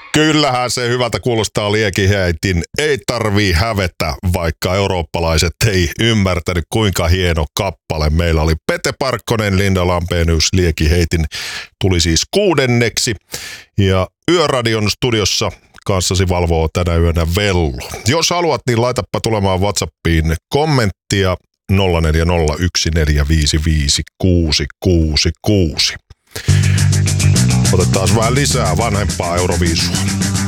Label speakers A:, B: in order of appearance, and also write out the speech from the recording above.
A: Kyllähän se hyvältä kuulostaa Liekiheitin. Ei tarvii hävetä, vaikka eurooppalaiset ei ymmärtänyt kuinka hieno kappale. Meillä oli Pete Parkkonen, Linda Lampenius, Liekiheitin tuli siis 6. Ja Yöradion studiossa kanssasi valvoo tänä yönä Vellu. Jos haluat, niin laitappa tulemaan WhatsAppiin kommenttia 0401455666. Otetaan vähän lisää vanhempaa Euroviisua.